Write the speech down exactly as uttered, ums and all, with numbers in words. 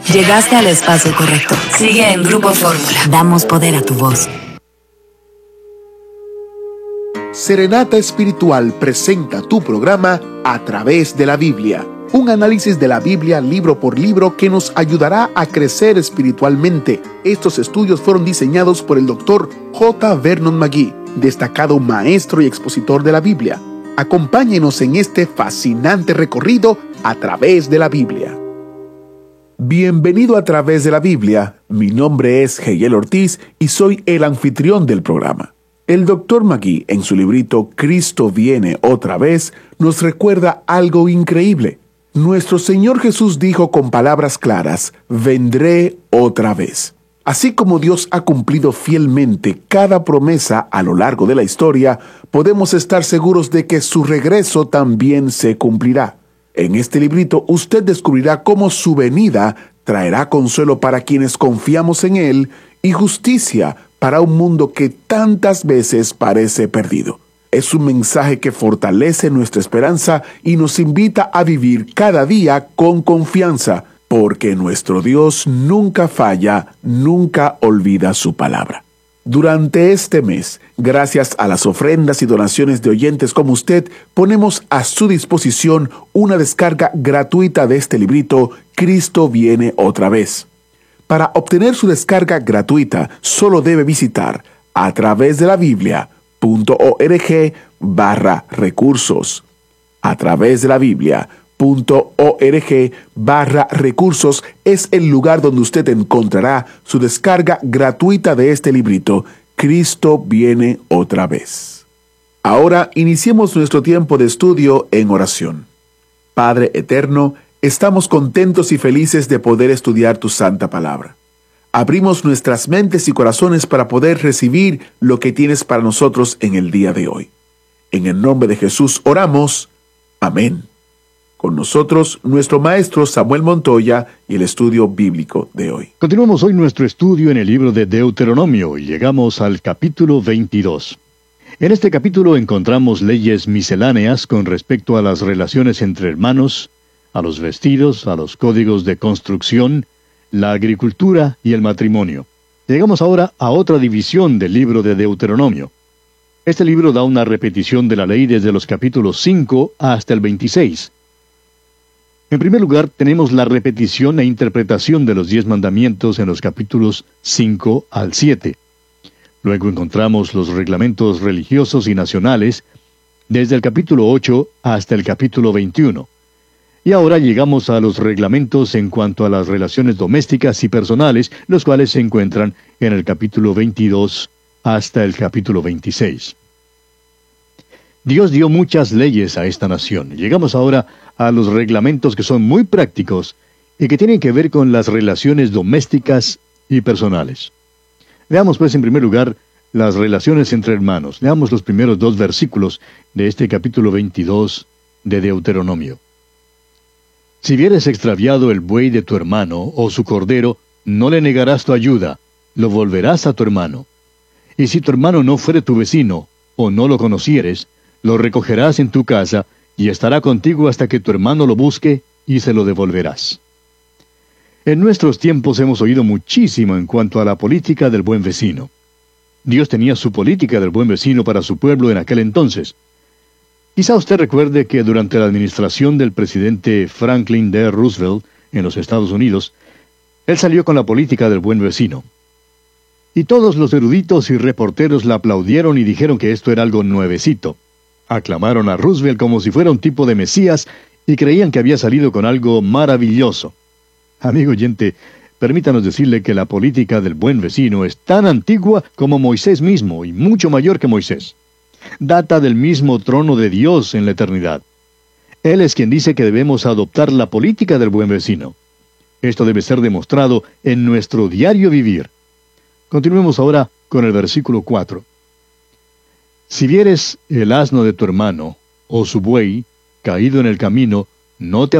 Llegaste al espacio correcto. Sigue en Grupo Fórmula. Damos poder a tu voz. Serenata Espiritual presenta tu programa A Través de la Biblia. Un análisis de la Biblia libro por libro que nos ayudará a crecer espiritualmente. Estos estudios fueron diseñados por el doctor J. Vernon McGee, destacado maestro y expositor de la Biblia. Acompáñenos en este fascinante recorrido a través de la Biblia. Bienvenido a Través de la Biblia. Mi nombre es Heyel Ortiz y soy el anfitrión del programa. El doctor McGee, en su librito Cristo viene otra vez, nos recuerda algo increíble. Nuestro Señor Jesús dijo con palabras claras: vendré otra vez. Así como Dios ha cumplido fielmente cada promesa a lo largo de la historia, podemos estar seguros de que su regreso también se cumplirá. En este librito usted descubrirá cómo su venida traerá consuelo para quienes confiamos en Él y justicia para un mundo que tantas veces parece perdido. Es un mensaje que fortalece nuestra esperanza y nos invita a vivir cada día con confianza, porque nuestro Dios nunca falla, nunca olvida su palabra. Durante este mes, gracias a las ofrendas y donaciones de oyentes como usted, ponemos a su disposición una descarga gratuita de este librito, Cristo viene otra vez. Para obtener su descarga gratuita, solo debe visitar a través de la Biblia punto org barra recursos. A través de la Biblia punto org barra recursos es el lugar donde usted encontrará su descarga gratuita de este librito, Cristo viene otra vez. Ahora iniciemos nuestro tiempo de estudio en oración. Padre eterno, estamos contentos y felices de poder estudiar tu santa palabra. Abrimos nuestras mentes y corazones para poder recibir lo que tienes para nosotros en el día de hoy. En el nombre de Jesús oramos. Amén. Con nosotros, nuestro maestro Samuel Montoya y el estudio bíblico de hoy. Continuamos hoy nuestro estudio en el libro de Deuteronomio y llegamos al capítulo veintidós. En este capítulo encontramos leyes misceláneas con respecto a las relaciones entre hermanos, a los vestidos, a los códigos de construcción, la agricultura y el matrimonio. Llegamos ahora a otra división del libro de Deuteronomio. Este libro da una repetición de la ley desde los capítulos cinco hasta el veintiséis. En primer lugar, tenemos la repetición e interpretación de los diez mandamientos en los capítulos cinco al siete. Luego encontramos los reglamentos religiosos y nacionales desde el capítulo ocho hasta el capítulo veintiuno. Y ahora llegamos a los reglamentos en cuanto a las relaciones domésticas y personales, los cuales se encuentran en el capítulo veintidós hasta el capítulo veintiséis. Dios dio muchas leyes a esta nación. Llegamos ahora a los reglamentos que son muy prácticos y que tienen que ver con las relaciones domésticas y personales. Veamos pues en primer lugar las relaciones entre hermanos. Leamos los primeros dos versículos de este capítulo veintidós de Deuteronomio. Si vieres extraviado el buey de tu hermano o su cordero, no le negarás tu ayuda, lo volverás a tu hermano. Y si tu hermano no fuere tu vecino, o no lo conocieres, lo recogerás en tu casa, y estará contigo hasta que tu hermano lo busque, y se lo devolverás. En nuestros tiempos hemos oído muchísimo en cuanto a la política del buen vecino. Dios tenía su política del buen vecino para su pueblo en aquel entonces. Quizá usted recuerde que durante la administración del presidente Franklin D. Roosevelt en los Estados Unidos, él salió con la política del buen vecino. Y todos los eruditos y reporteros la aplaudieron y dijeron que esto era algo nuevecito. Aclamaron a Roosevelt como si fuera un tipo de Mesías y creían que había salido con algo maravilloso. Amigo oyente, permítanos decirle que la política del buen vecino es tan antigua como Moisés mismo y mucho mayor que Moisés. Data del mismo trono de Dios en la eternidad. Él es quien dice que debemos adoptar la política del buen vecino. Esto debe ser demostrado en nuestro diario vivir. Continuemos ahora con el versículo cuatro. Si vieres el asno de tu hermano, o su buey, caído en el camino, no te